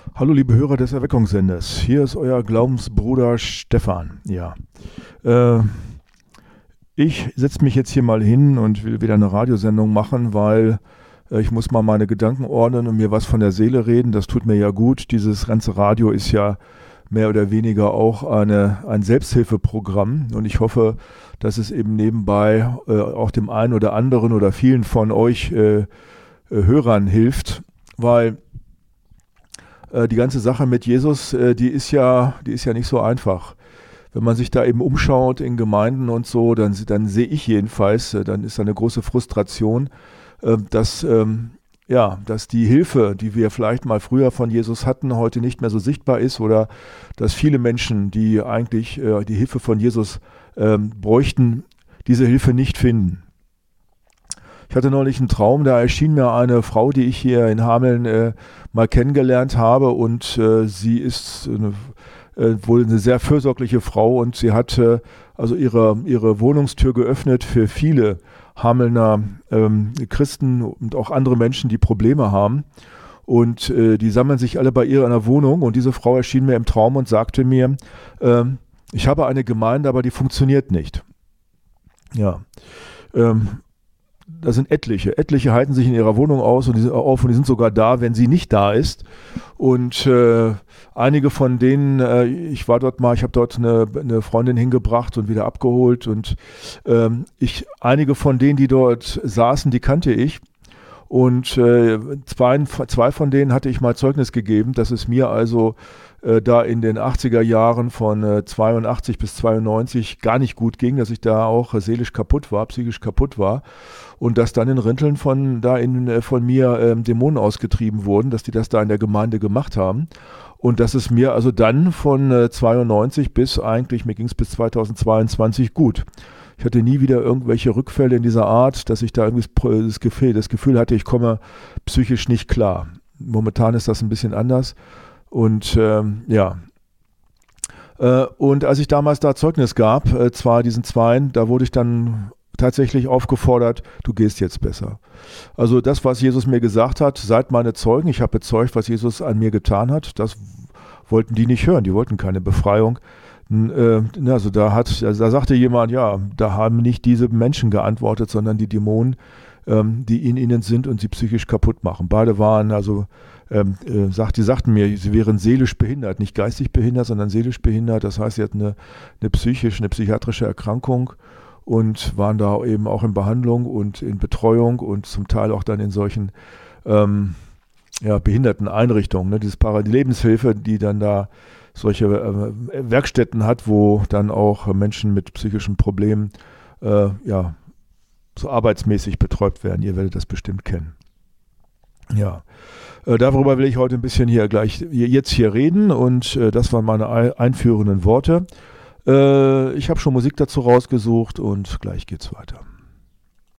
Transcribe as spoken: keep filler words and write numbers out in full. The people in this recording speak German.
Hallo liebe Hörer des Erweckungssenders, hier ist euer Glaubensbruder Stefan. Ja, äh, ich setze mich jetzt hier mal hin und will wieder eine Radiosendung machen, weil äh, ich muss mal meine Gedanken ordnen und mir was von der Seele reden. Das tut mir ja gut. Dieses ganze Radio ist ja mehr oder weniger auch eine, ein Selbsthilfeprogramm und ich hoffe, dass es eben nebenbei äh, auch dem einen oder anderen oder vielen von euch äh, äh, Hörern hilft, weil die ganze Sache mit Jesus, die ist ja, die ist ja nicht so einfach. Wenn man sich da eben umschaut in Gemeinden und so, dann, dann sehe ich jedenfalls, dann ist da eine große Frustration, dass, ja, dass die Hilfe, die wir vielleicht mal früher von Jesus hatten, heute nicht mehr so sichtbar ist oder dass viele Menschen, die eigentlich die Hilfe von Jesus bräuchten, diese Hilfe nicht finden. Ich hatte neulich einen Traum, da erschien mir eine Frau, die ich hier in Hameln äh, mal kennengelernt habe und äh, sie ist eine, äh, wohl eine sehr fürsorgliche Frau und sie hat äh, also ihre, ihre Wohnungstür geöffnet für viele Hamelner ähm, Christen und auch andere Menschen, die Probleme haben und äh, die sammeln sich alle bei ihr in der Wohnung und diese Frau erschien mir im Traum und sagte mir, äh, ich habe eine Gemeinde, aber die funktioniert nicht. Ja, ähm, Da sind etliche. Etliche halten sich in ihrer Wohnung aus und die sind auf und die sind sogar da, wenn sie nicht da ist. Und äh, einige von denen, äh, ich war dort mal, ich habe dort eine, eine Freundin hingebracht und wieder abgeholt und ähm, ich, einige von denen, die dort saßen, die kannte ich. Und äh, zwei, zwei von denen hatte ich mal Zeugnis gegeben, dass es mir also äh, da in den achtziger Jahren von äh, zweiundachtzig bis zweiundneunzig gar nicht gut ging, dass ich da auch äh, seelisch kaputt war, psychisch kaputt war und dass dann in Rinteln von da in, äh, von mir äh, Dämonen ausgetrieben wurden, dass die das da in der Gemeinde gemacht haben und dass es mir also dann von äh, zweiundneunzig bis eigentlich, mir ging es bis zweitausendzweiundzwanzig gut. Ich hatte nie wieder irgendwelche Rückfälle in dieser Art, dass ich da irgendwie das Gefühl, das Gefühl hatte, ich komme psychisch nicht klar. Momentan ist das ein bisschen anders. Und ähm, ja. Äh, und als ich damals da Zeugnis gab, äh, zwar diesen Zweien, da wurde ich dann tatsächlich aufgefordert, du gehst jetzt besser. Also das, was Jesus mir gesagt hat, seid meine Zeugen, ich habe bezeugt, was Jesus an mir getan hat, das wollten die nicht hören, die wollten keine Befreiung. Also da hat, also da sagte jemand, ja, da haben nicht diese Menschen geantwortet, sondern die Dämonen, ähm, die in ihnen sind und sie psychisch kaputt machen. Beide waren, also ähm, äh, sagt, die sagten mir, sie wären seelisch behindert, nicht geistig behindert, sondern seelisch behindert. Das heißt, sie hatten eine, eine psychische, eine psychiatrische Erkrankung und waren da eben auch in Behandlung und in Betreuung und zum Teil auch dann in solchen ähm, ja, behinderten Einrichtungen. Ne? Dieses Para- die Lebenshilfe, die dann da solche äh, Werkstätten hat, wo dann auch Menschen mit psychischen Problemen äh, ja, so arbeitsmäßig betreut werden. Ihr werdet das bestimmt kennen. Ja, äh, darüber will ich heute ein bisschen hier gleich jetzt hier reden und äh, das waren meine einführenden Worte. Äh, ich habe schon Musik dazu rausgesucht und gleich geht's weiter.